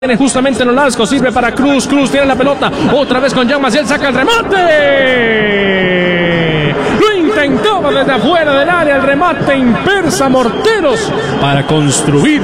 Tiene justamente en los lascos, sirve para Cruz. Cruz tiene la pelota, otra vez con Jean Maciel, saca el remate. Lo intentaba desde afuera del área, el remate impersa Morteros para construir.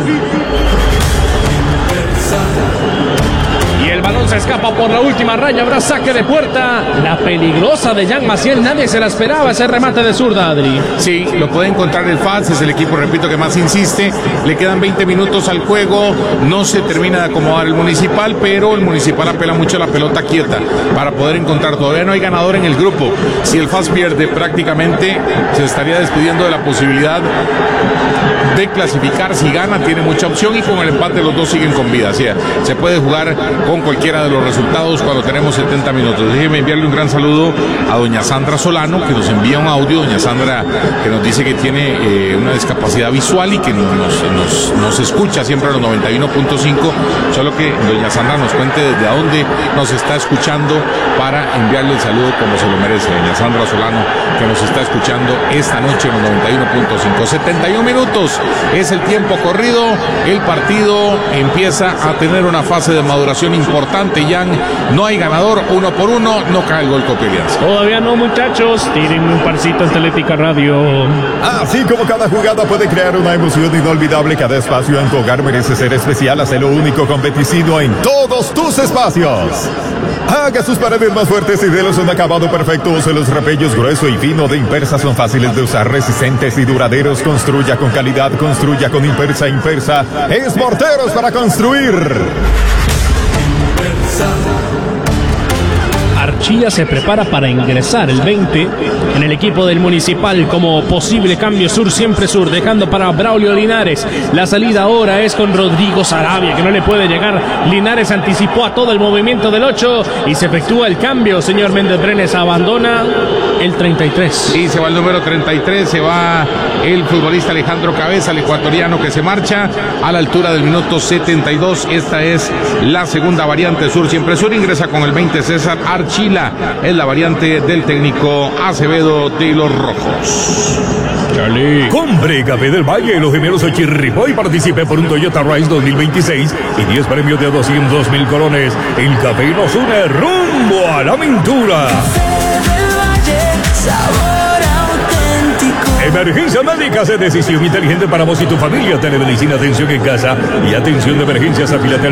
Y el balón se escapa por la última raya, habrá saque de puerta. La peligrosa de Jean Maciel, nadie se la esperaba ese remate de zurda, Adri. Sí, lo puede encontrar el FAS, es el equipo, repito, que más insiste. Le quedan 20 minutos al juego, no se termina de acomodar el Municipal, pero el Municipal apela mucho a la pelota quieta para poder encontrar. Todavía no hay ganador en el grupo. Si el FAS pierde, prácticamente se estaría despidiendo de la posibilidad de clasificar. Si gana, tiene mucha opción, y con el empate los dos siguen con vida. O sea, se puede jugar con cualquiera de los resultados cuando tenemos 70 minutos. Déjeme enviarle un gran saludo a doña Sandra Solano, que nos envía un audio. Doña Sandra, que nos dice que tiene una discapacidad visual y que nos escucha siempre a los 91.5. Solo que doña Sandra nos cuente desde dónde nos está escuchando para enviarle el saludo como se lo merece. Doña Sandra Solano, que nos está escuchando esta noche en los 91.5. 71 minutos es el tiempo corrido. El partido empieza a tener una fase de maduración importante, Jan. No hay ganador, 1 por 1, no cae el gol Copelians. Todavía no, muchachos, tírenme un parcito en Teletica Radio. Así como cada jugada puede crear una emoción inolvidable, cada espacio en tu hogar merece ser especial. Hazlo único con Beticino en todos tus espacios. Haga sus paredes más fuertes y délos un acabado perfecto. Use los repellos grueso y fino de Impersa, son fáciles de usar, resistentes y duraderos. Construya con calidad, construya con Impersa. Impersa es Morteros para construir. Archilla se prepara para ingresar el 20 en el equipo del Municipal como posible cambio sur, siempre sur, dejando para Braulio Linares. La salida ahora es con Rodrigo Sarabia, que no le puede llegar. Linares anticipó a todo el movimiento del 8 y se efectúa el cambio. Señor Méndez Brenes, abandona el 33. Sí, se va el número 33, se va el futbolista Alejandro Cabeza, el ecuatoriano, que se marcha a la altura del minuto 72. Esta es la segunda variante sur, siempre sur. Ingresa con el 20 César Archila, es la variante del técnico Acevedo de los Rojos. Charlie. Compre Café del Valle, los gemelos de Chirripó, y participe por un Toyota Rise 2026 y 10 premios de 200,000 colones. El café nos une rumbo a la aventura. Emergencia Médica, es decisión inteligente para vos y tu familia. Telemedicina, atención en casa y atención de emergencias. Afílate al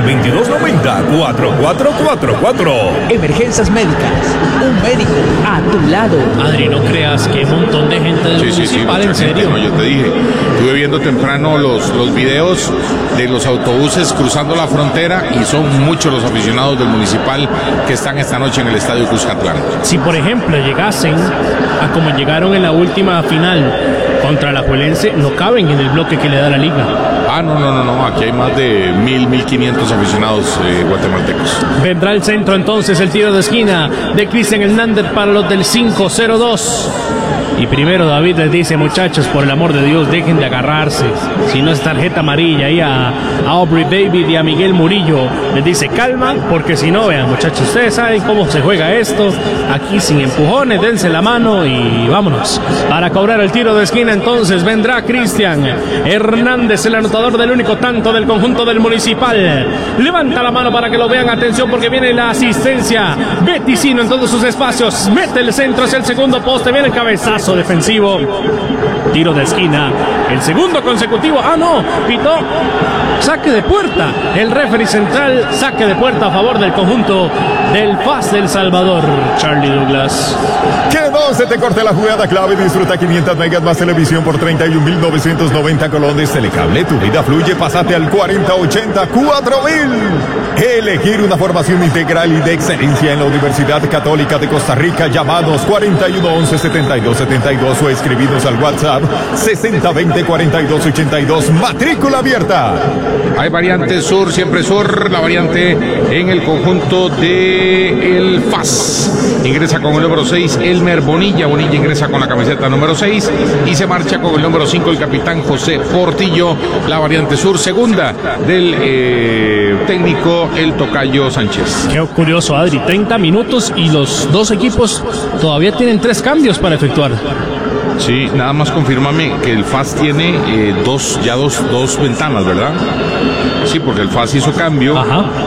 2290-4444. Emergencias Médicas, un médico a tu lado. Adri, no creas que un montón de gente del Municipal, en serio. No, yo te dije, estuve viendo temprano los videos de los autobuses cruzando la frontera y son muchos los aficionados del Municipal que están esta noche en el Estadio Cuscatlán. Si por ejemplo llegasen a como llegaron en la última final contra la Juelense, no caben en el bloque que le da la liga. No, aquí hay más de 1,500 aficionados guatemaltecos. Vendrá el centro entonces, el tiro de esquina de Cristian Hernández para los del 5-0-2. Y primero David les dice: muchachos, por el amor de Dios, dejen de agarrarse. Si no es tarjeta amarilla, ahí a Aubrey David y a Miguel Murillo les dice: calma, porque si no, vean, muchachos, ustedes saben cómo se juega esto. Aquí sin empujones, dense la mano y vámonos. Para cobrar el tiro de esquina entonces vendrá Cristian Hernández, el anotador del único tanto del conjunto del Municipal. Levanta la mano para que lo vean, atención, porque viene la asistencia. Beticino en todos sus espacios, mete el centro hacia el segundo poste, viene el cabezazo defensivo, tiro de esquina, el segundo consecutivo. Pitó saque de puerta, el referee central, saque de puerta a favor del conjunto del FAS del Salvador. Charlie Douglas. Que no se te corte la jugada clave. Disfruta 500 megas más televisión por 31,990 colones. Telecable, tu vida fluye. Pásate al 4080 4,000. Elegir una formación integral y de excelencia en la Universidad Católica de Costa Rica. Llamados 4111-7272 o escribinos al WhatsApp 6020-4282. Matrícula abierta. Hay variante sur, siempre sur, la variante en el conjunto de el FAS. Ingresa con el número 6 Elmer Bonilla. Bonilla ingresa con la camiseta número 6 y se marcha con el número 5 el capitán José Portillo. La variante sur, segunda del técnico el Tocayo Sánchez. Qué curioso, Adri, 30 minutos y los dos equipos todavía tienen 3 cambios para efectuar. Sí, nada más confírmame que el FAS tiene dos ventanas, ¿verdad? Sí, porque el FAS hizo cambio. Ajá.